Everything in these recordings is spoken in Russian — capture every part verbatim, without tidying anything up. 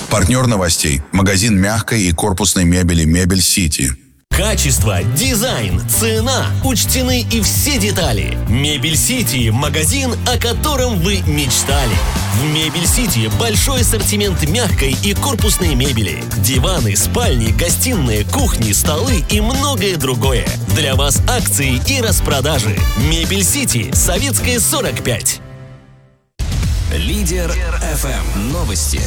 Партнер новостей – магазин мягкой и корпусной мебели «Мебель Сити». Качество, дизайн, цена. Учтены и все детали. Мебель Сити – магазин, о котором вы мечтали. В Мебель Сити большой ассортимент мягкой и корпусной мебели. Диваны, спальни, гостиные, кухни, столы и многое другое. Для вас акции и распродажи. Мебель Сити, Советская, сорок пять. Лидер эф эм. Новости.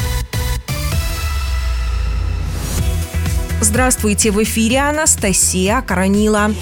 Здравствуйте, в эфире Анастасия Коронила.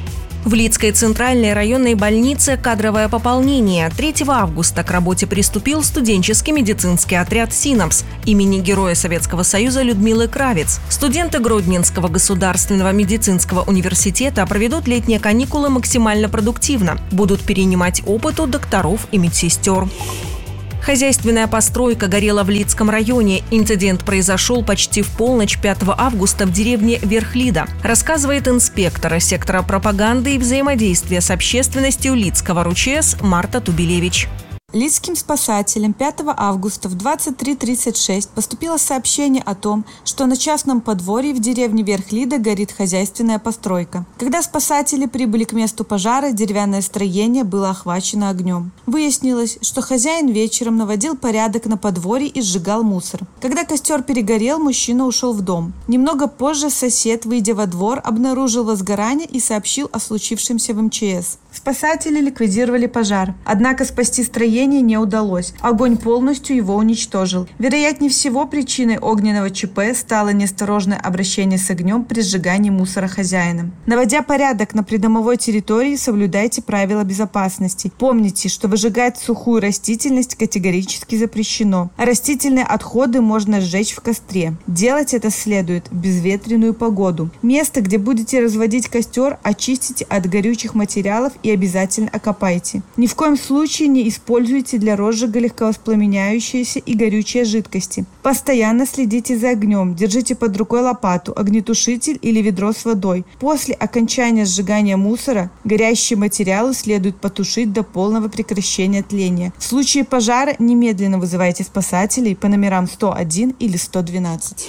В Лидской центральной районной больнице кадровое пополнение. третьего августа к работе приступил студенческий медицинский отряд «Синапс» имени Героя Советского Союза Людмилы Кравец. Студенты Гродненского государственного медицинского университета проведут летние каникулы максимально продуктивно. Будут перенимать опыт у докторов и медсестер. Хозяйственная постройка горела в Лидском районе. Инцидент произошел почти в полночь пятого августа в деревне Верхлида, рассказывает инспектор сектора пропаганды и взаимодействия с общественностью Лидского РУЧС Марта Тубелевич. Лидским спасателям пятого августа в двадцать три тридцать шесть поступило сообщение о том, что на частном подворье в деревне Верхлида горит хозяйственная постройка. Когда спасатели прибыли к месту пожара, деревянное строение было охвачено огнем. Выяснилось, что хозяин вечером наводил порядок на подворье и сжигал мусор. Когда костер перегорел, мужчина ушел в дом. Немного позже сосед, выйдя во двор, обнаружил возгорание и сообщил о случившемся в эм че эс. Спасатели ликвидировали пожар, однако спасти строение не удалось. Огонь полностью его уничтожил. Вероятнее всего, причиной огненного че пэ стало неосторожное обращение с огнем при сжигании мусора хозяином. Наводя порядок на придомовой территории, соблюдайте правила безопасности. Помните, что выжигать сухую растительность категорически запрещено. Растительные отходы можно сжечь в костре. Делать это следует в безветренную погоду. Место, где будете разводить костер, очистите от горючих материалов и обязательно окопайте. Ни в коем случае не используйте для розжига легковоспламеняющиеся и горючие жидкости. Постоянно следите за огнем, держите под рукой лопату, огнетушитель или ведро с водой. После окончания сжигания мусора горящие материалы следует потушить до полного прекращения тления. В случае пожара немедленно вызывайте спасателей по номерам сто один или сто двенадцать.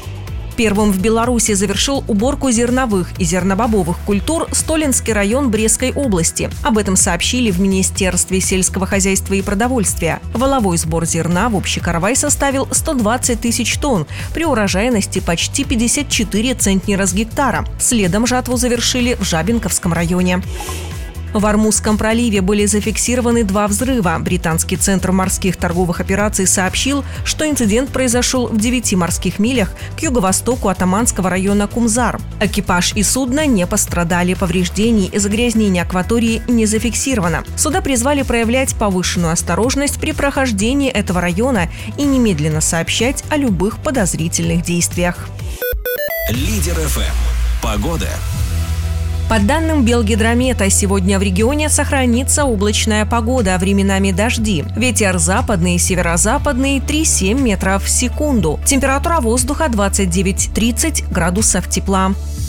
Первым в Беларуси завершил уборку зерновых и зернобобовых культур Столинский район Брестской области. Об этом сообщили в Министерстве сельского хозяйства и продовольствия. Валовой сбор зерна в общий каравай составил сто двадцать тысяч тонн, при урожайности почти пятьдесят четыре центнера с гектара. Следом жатву завершили в Жабинковском районе. В Ормузском проливе были зафиксированы два взрыва. Британский центр морских торговых операций сообщил, что инцидент произошел в девяти морских милях к юго-востоку от Аманского района Кумзар. Экипаж и судно не пострадали, повреждений и загрязнения акватории не зафиксировано. Суда призвали проявлять повышенную осторожность при прохождении этого района и немедленно сообщать о любых подозрительных действиях. Лидер эф эм. Погода. По данным Белгидромета, сегодня в регионе сохранится облачная погода, временами дожди. Ветер западный и северо-западный три-семь метров в секунду. Температура воздуха двадцать девять - тридцать градусов тепла.